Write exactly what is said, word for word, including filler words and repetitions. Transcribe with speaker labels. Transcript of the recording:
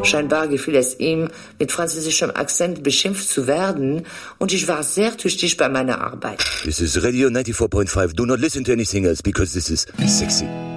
Speaker 1: Scheinbar gefiel es ihm, mit französischem Akzent beschimpft zu werden, und ich war sehr tüchtig bei meiner Arbeit.
Speaker 2: This is Radio ninety-four point five. Do not listen to anything else, because this is sexy.